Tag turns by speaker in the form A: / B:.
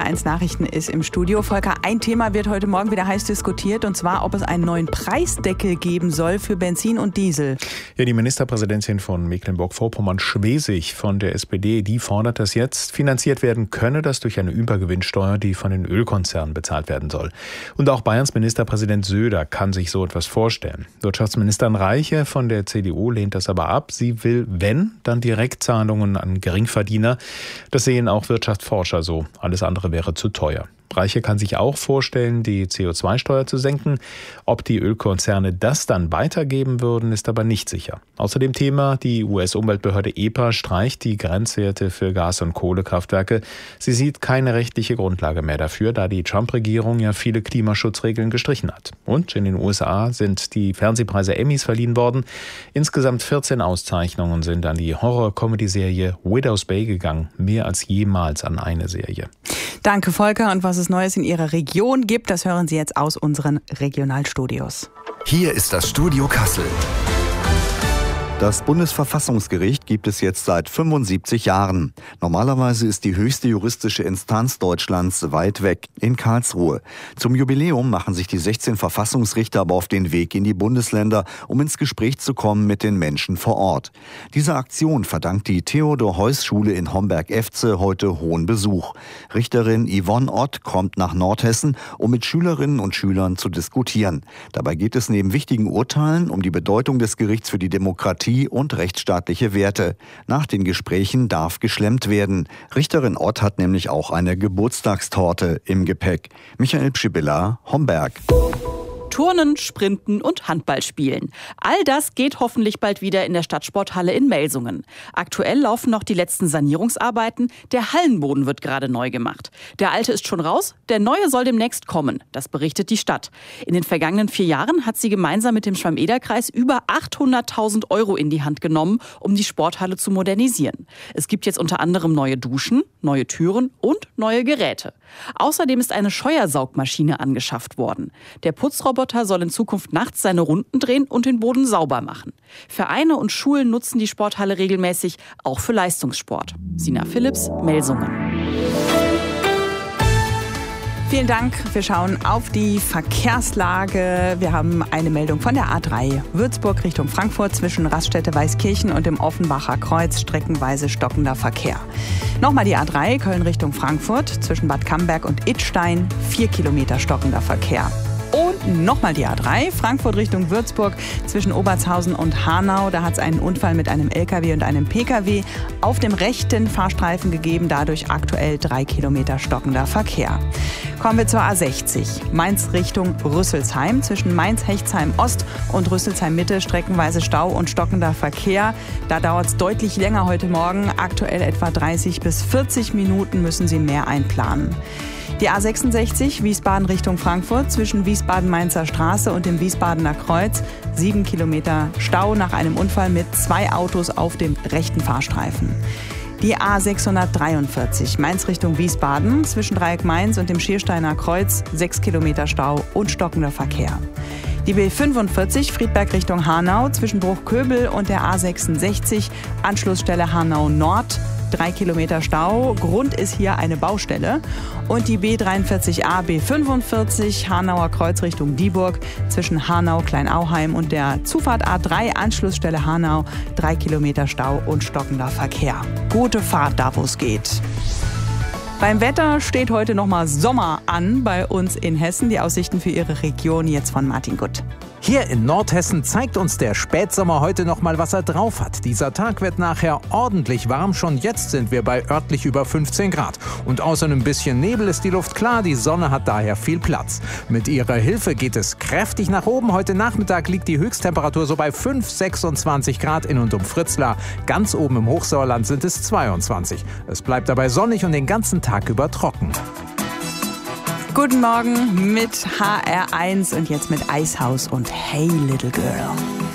A: 1 Nachrichten ist im Studio. Volker, ein Thema wird heute Morgen wieder heiß diskutiert, und zwar, ob es einen neuen Preisdeckel geben soll für Benzin und Diesel.
B: Ja, die Ministerpräsidentin von Mecklenburg-Vorpommern-Schwesig von der SPD, die fordert, dass jetzt finanziert werden könne, das durch eine Übergewinnsteuer, die von den Ölkonzernen bezahlt werden soll. Und auch Bayerns Ministerpräsident Söder kann sich so etwas vorstellen. Wirtschaftsministerin Reiche von der CDU lehnt das aber ab. Sie will, wenn, dann Direktzahlungen an Geringverdiener. Das sehen auch Wirtschaftsforscher so. Alles andere wäre zu teuer. Reiche kann sich auch vorstellen, die CO2-Steuer zu senken. Ob die Ölkonzerne das dann weitergeben würden, ist aber nicht sicher. Außerdem Thema, die US-Umweltbehörde EPA streicht die Grenzwerte für Gas- und Kohlekraftwerke. Sie sieht keine rechtliche Grundlage mehr dafür, da die Trump-Regierung ja viele Klimaschutzregeln gestrichen hat. Und in den USA sind die Fernsehpreise Emmys verliehen worden. Insgesamt 14 Auszeichnungen sind an die Horror-Comedy-Serie Widow's Bay gegangen. Mehr als jemals an eine Serie.
A: Danke, Volker. Und was es Neues in Ihrer Region gibt, das hören Sie jetzt aus unseren Regionalstudios.
C: Hier ist das Studio Kassel.
D: Das Bundesverfassungsgericht gibt es jetzt seit 75 Jahren. Normalerweise ist die höchste juristische Instanz Deutschlands weit weg, in Karlsruhe. Zum Jubiläum machen sich die 16 Verfassungsrichter aber auf den Weg in die Bundesländer, um ins Gespräch zu kommen mit den Menschen vor Ort. Dieser Aktion verdankt die Theodor-Heuss-Schule in Homberg-Efze heute hohen Besuch. Richterin Yvonne Ott kommt nach Nordhessen, um mit Schülerinnen und Schülern zu diskutieren. Dabei geht es neben wichtigen Urteilen um die Bedeutung des Gerichts für die Demokratie und rechtsstaatliche Werte. Nach den Gesprächen darf geschlemmt werden. Richterin Ott hat nämlich auch eine Geburtstagstorte im Gepäck. Michael Pschibilla, Homberg.
E: Turnen, Sprinten und Handball spielen. All das geht hoffentlich bald wieder in der Stadtsporthalle in Melsungen. Aktuell laufen noch die letzten Sanierungsarbeiten. Der Hallenboden wird gerade neu gemacht. Der alte ist schon raus, der neue soll demnächst kommen. Das berichtet die Stadt. In den vergangenen 4 Jahren hat sie gemeinsam mit dem Schwamm-Eder-Kreis über 800.000 € in die Hand genommen, um die Sporthalle zu modernisieren. Es gibt jetzt unter anderem neue Duschen, neue Türen und neue Geräte. Außerdem ist eine Scheuersaugmaschine angeschafft worden. Der Putzroboter soll in Zukunft nachts seine Runden drehen und den Boden sauber machen. Vereine und Schulen nutzen die Sporthalle regelmäßig, auch für Leistungssport. Sina Philipps, Melsungen.
A: Vielen Dank. Wir schauen auf die Verkehrslage. Wir haben eine Meldung von der A3. Würzburg Richtung Frankfurt zwischen Raststätte-Weißkirchen und dem Offenbacher Kreuz streckenweise stockender Verkehr. Nochmal die A3 Köln Richtung Frankfurt zwischen Bad Camberg und Idstein 4 Kilometer stockender Verkehr. Und nochmal die A3, Frankfurt Richtung Würzburg zwischen Obertshausen und Hanau. Da hat es einen Unfall mit einem LKW und einem PKW auf dem rechten Fahrstreifen gegeben. Dadurch aktuell 3 Kilometer stockender Verkehr. Kommen wir zur A60. Mainz Richtung Rüsselsheim. Zwischen Mainz-Hechtsheim Ost und Rüsselsheim Mitte streckenweise Stau und stockender Verkehr. Da dauert es deutlich länger heute Morgen. Aktuell etwa 30 bis 40 Minuten müssen Sie mehr einplanen. Die A66 Wiesbaden Richtung Frankfurt zwischen Wiesbaden-Mainzer Straße und dem Wiesbadener Kreuz. 7 Kilometer Stau nach einem Unfall mit 2 Autos auf dem rechten Fahrstreifen. Die A643 Mainz Richtung Wiesbaden zwischen Dreieck Mainz und dem Schiersteiner Kreuz. 6 Kilometer Stau und stockender Verkehr. Die B45 Friedberg Richtung Hanau zwischen Bruchköbel und der A66 Anschlussstelle Hanau Nord. 3 Kilometer Stau. Grund ist hier eine Baustelle. Und die B43a, B45 Hanauer Kreuz Richtung Dieburg zwischen Hanau, Kleinauheim und der Zufahrt A3 Anschlussstelle Hanau. 3 Kilometer Stau und stockender Verkehr. Gute Fahrt da, wo es geht. Beim Wetter steht heute nochmal Sommer an bei uns in Hessen. Die Aussichten für Ihre Region jetzt von Martin Gutt.
F: Hier in Nordhessen zeigt uns der Spätsommer heute noch mal, was er drauf hat. Dieser Tag wird nachher ordentlich warm. Schon jetzt sind wir bei örtlich über 15 Grad. Und außer einem bisschen Nebel ist die Luft klar. Die Sonne hat daher viel Platz. Mit ihrer Hilfe geht es kräftig nach oben. Heute Nachmittag liegt die Höchsttemperatur so bei 26 Grad in und um Fritzlar. Ganz oben im Hochsauerland sind es 22. Es bleibt dabei sonnig und den ganzen Tag über trocken.
A: Guten Morgen mit HR1 und jetzt mit Eishaus und Hey Little Girl.